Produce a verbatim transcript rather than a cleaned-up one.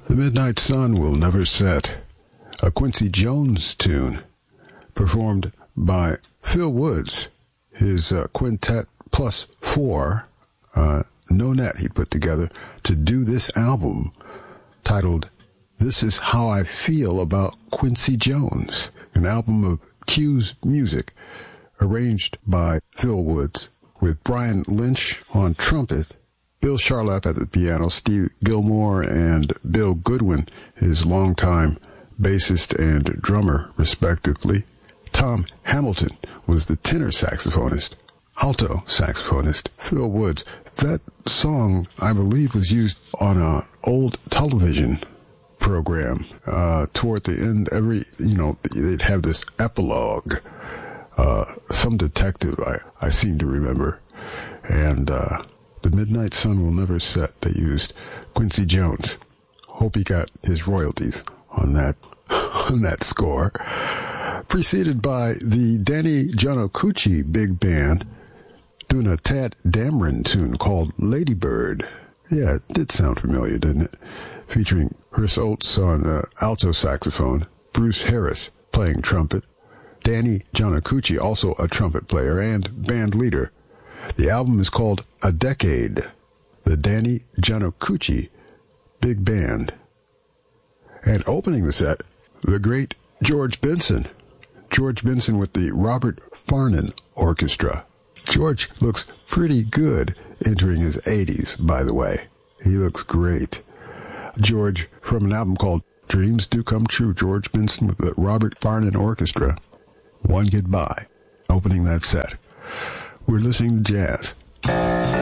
The Midnight Sun Will Never Set, a Quincy Jones tune, performed by Phil Woods, his uh, quintet plus four, uh, no net he put together to do this album titled This Is How I Feel About Quincy Jones, an album of Q's music arranged by Phil Woods with Brian Lynch on trumpet, Bill Charlap at the piano, Steve Gilmore and Bill Goodwin, his longtime bassist and drummer, respectively. Tom Hamilton was the tenor saxophonist. Alto saxophonist, Phil Woods. That song, I believe, was used on an old television program. Uh, toward the end, every, you know, they'd have this epilogue. Uh, some detective, I, I seem to remember. And, uh, The Midnight Sun Will Never Set. They used Quincy Jones. Hope he got his royalties on that on that score. Preceded by the Danny Giannocucci Big Band doing a Tad Dameron tune called Lady Bird. Yeah, it did sound familiar, didn't it? Featuring Chris Oates on uh, alto saxophone, Bruce Harris playing trumpet, Danny Giannocucci, also a trumpet player and band leader. The album is called A Decade, the Danny Giannocucci Big Band. And opening the set, the great George Benson. George Benson with the Robert Farnon Orchestra. George looks pretty good entering his eighties, by the way. He looks great. George, from an album called Dreams Do Come True, George Benson with the Robert Farnon Orchestra. One Goodbye, opening that set. We're listening to jazz